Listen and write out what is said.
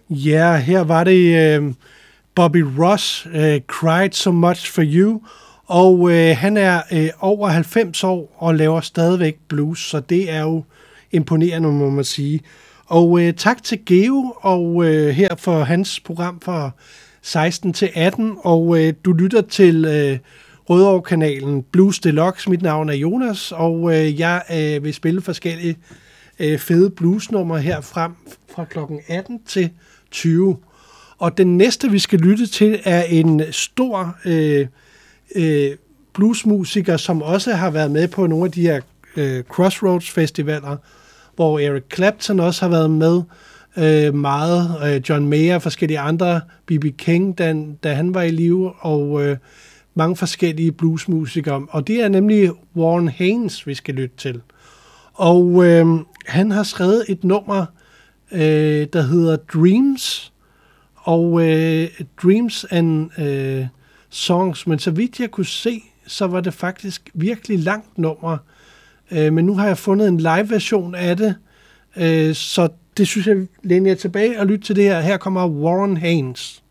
Ja, her var det Bobby Ross, Cried So Much For You, og han er over 90 år og laver stadigvæk blues, så det er jo imponerende, må man sige. Og tak til Geo og her for hans program fra 16 til 18, og du lytter til Rødovre-kanalen Blues Deluxe. Mit navn er Jonas, og jeg vil spille forskellige fede bluesnumre her frem fra klokken 18 til 20. Og den næste, vi skal lytte til, er en stor bluesmusiker, som også har været med på nogle af de her Crossroads festivaler, hvor Eric Clapton også har været med meget, John Mayer og forskellige andre, B.B. King, da han var i live, og mange forskellige bluesmusikere. Og det er nemlig Warren Haynes, vi skal lytte til. Og han har skrevet et nummer, der hedder Dreams, og Dreams and Songs, men så vidt jeg kunne se, så var det faktisk virkelig langt nummer, men nu har jeg fundet en live-version af det, så det synes jeg, læner jeg tilbage og lytte til det her. Her kommer Warren Haynes.